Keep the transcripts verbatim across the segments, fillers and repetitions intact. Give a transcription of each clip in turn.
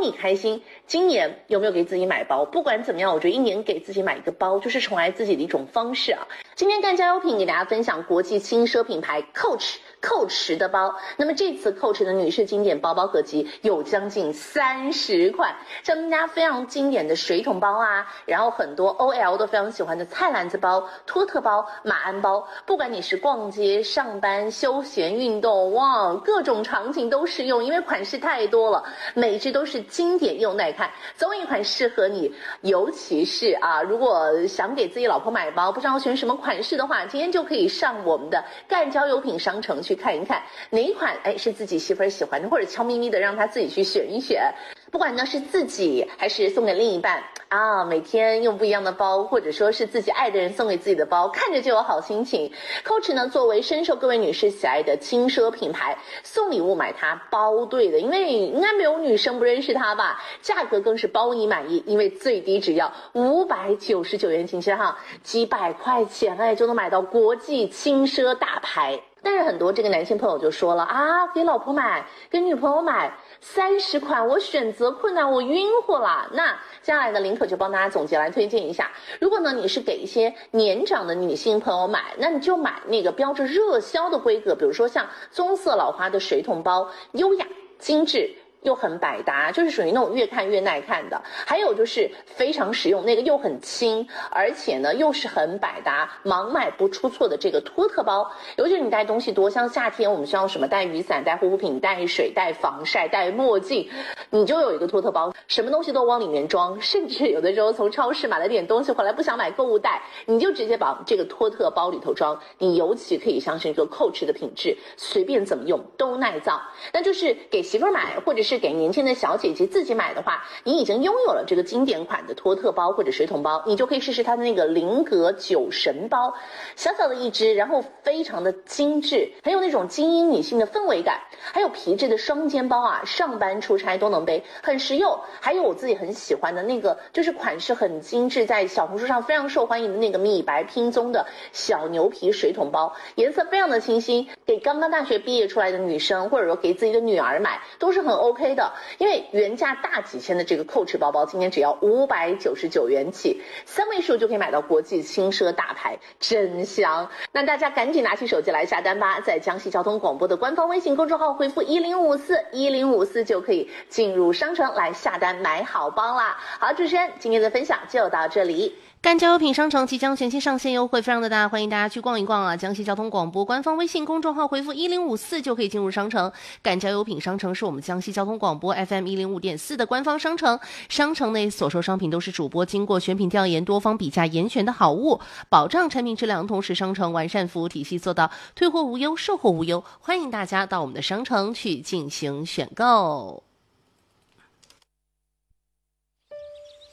你开心。今年有没有给自己买包？不管怎么样，我觉得一年给自己买一个包，就是宠爱自己的一种方式啊。今天干家优品给大家分享国际轻奢品牌 Coach Coach 的包。那么这次 Coach 的女士经典包包合集有将近三十款，像大家非常经典的水桶包啊，然后很多 O L 都非常喜欢的菜篮子包、托特包、马鞍包，不管你是逛街、上班、休闲、运动，哇，各种场景都适用，因为款式太多了，每一只都是经典又耐看，总有一款适合你。尤其是啊，如果想给自己老婆买包，不知道选什么款式的话，今天就可以上我们的干交优品商城去看一看哪一款哎是自己媳妇儿喜欢的，或者悄咪咪的让她自己去选一选。不管呢是自己还是送给另一半啊，每天用不一样的包，或者说是自己爱的人送给自己的包，看着就有好心情。Coach 呢作为深受各位女士喜爱的轻奢品牌，送礼物买它包对的，因为应该没有女生不认识它吧。价格更是包你满意，因为最低只要五百九十九元，请先哈，几百块钱哎就能买到国际轻奢大牌。但是很多这个男性朋友就说了啊，给老婆买，给女朋友买，三十款我选择困难，我晕乎了。那接下来呢，林可就帮大家总结来推荐一下。如果呢你是给一些年长的女性朋友买，那你就买那个标着热销的规格，比如说像棕色老花的水桶包，优雅精致又很百搭，就是属于那种越看越耐看的。还有就是非常实用，那个又很轻，而且呢又是很百搭，盲买不出错的这个托特包。尤其是你带东西多，像夏天我们需要什么带雨伞、带护肤品、带水、带防晒、带墨镜，你就有一个托特包，什么东西都往里面装。甚至有的时候从超市买了点东西回来不想买购物袋，你就直接把这个托特包里头装。你尤其可以相信这个 Coach 的品质，随便怎么用都耐造。那就是给媳妇儿买，或者是是给年轻的小姐姐自己买的话，你已经拥有了这个经典款的托特包或者水桶包，你就可以试试它的那个菱格酒神包，小小的一只，然后非常的精致，很有那种精英女性的氛围感。还有皮质的双肩包啊，上班出差都能背，很实用。还有我自己很喜欢的那个，就是款式很精致，在小红书上非常受欢迎的那个米白拼棕的小牛皮水桶包，颜色非常的清新，给刚刚大学毕业出来的女生，或者说给自己的女儿买都是很 OK。的，因为原价大几千的这个 Coach 包包，今天只要五百九十九元起，三位数就可以买到国际轻奢大牌，真香！那大家赶紧拿起手机来下单吧，在江西交通广播的官方微信公众号回复一零五四一零五四就可以进入商城来下单买好包啦。好，主持人今天的分享就到这里。 干交优品商城即将全新上线，优惠非常的大，欢迎大家去逛一逛啊！江西交通广播官方微信公众号回复一零五四就可以进入商城。干交优品商城是我们江西交通广播 F M 一零五点四的官方商城，商城内所售商品都是主播经过选品调研、多方比价严选的好物，保障产品质量，同时商城完善服务体系，做到退货无忧、售后无忧。欢迎大家到我们的商城去进行选购。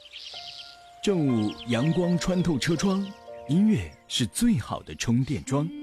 正午阳光穿透车窗，音乐是最好的充电桩。